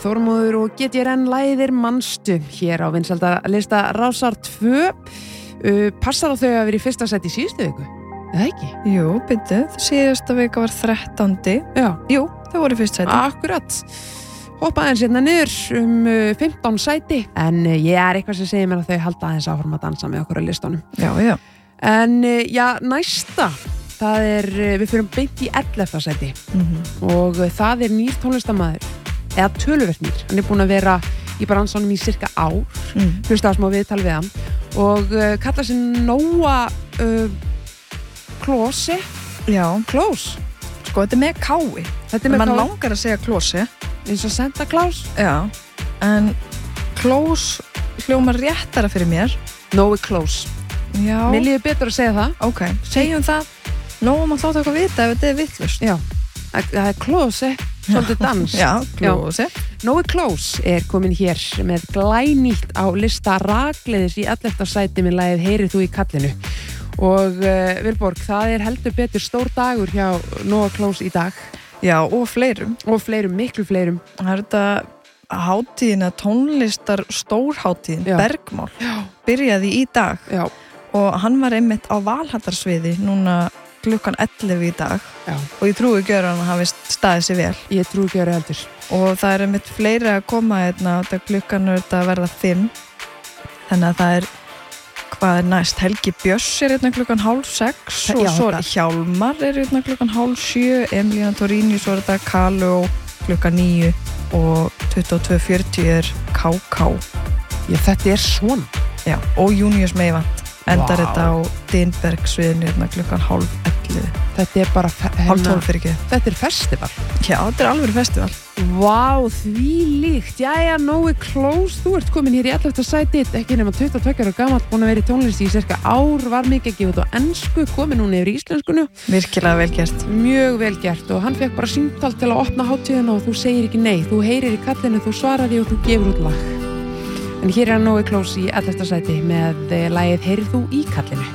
Þormóður og GTRN læðir manstu hér á vinsældarlista Rásar 2. Passar á þau að vera í fyrsta sæti í síðustu viku? Eða ekki? Jú, byrju, síðasta vika var 13. Já. Jú, þau voru í fyrsta sæti. Akkurat. Hoppa aðeins hérna niður 15 sæti, en ég eitthvað sem segir mér að þau halda aðeins áfram að dansa með okkur á listunum. Já, já. En já, næsta, það við fyrir beint í 11. sæti og það nýr tónlistarmaður, eða töluvert nýr. Hann búinn að vera í bransanum í cirka ár, hlusta á smá viðtal við hann og kallar sig Nóa Klose. Já. Klose. Sko, þetta með kái. Þetta með kái. Man langar að segja Klose. Eins og Santa Claus. Já, en Klose hljómar réttara fyrir mér. Nói Klose. Já. Mér líður betur að segja það. Ok, segjum það. Nóum að láta eitthvað vita ef þetta vitlaust. Já, það Klose, svolítið dans. Já, Klose. Nói Klose komin hér með glænýtt á lista rakleiðis í 11. sæti með lagið Heyrið þú í kallinu. Og Vilborg, það heldur betur stór dagur hjá Nóa Klose í dag. Já, og fleirum. Og fleirum, miklu fleirum. Það þetta hátíðin að tónlistar stórhátíðin, Bergmál, byrjaði í dag. Já. Og hann var einmitt á Valhallarsviði núna klukkan 11 í dag. Já. Og ég trúi ekki að hann hafi staðið sér vel. Ég trúi ekki að heldur. Og það einmitt fleiri að koma hérna, þetta klukkan þetta verða 5. Þannig að það hvað næst? Helgi Björns hérna klukkan 5:30 og svo Hjálmar hérna klukkan 6:30, Emilíana Torrini, svo þetta Kaló klukkan 9 og 22:40 KK. Já, þetta svona. Já, og Június Meivand endar þetta á Dinberg sviðinu hérna klukkan 10:30. Þetta bara 12:30 fyrir ekki. Þetta festival. Já, þetta alveg festival. Vá, því líkt. Jæja, Nói Klose, þú komin hér í 11. sæti, ekki nema 22 ára gamall, búin að vera í tónlist í cirka ár, var mikið að gefa þetta á ensku, komin núna yfir í íslenskunu. Virkilega vel gert. Mjög vel gert og hann fekk bara símtal til að opna hátíðina og þú segir ekki nei, þú heyrir í kallinu, þú svarar því og þú gefur út lag. En hér Nói Klose í 11. sæti með lagið Heyrið þú í kallinu.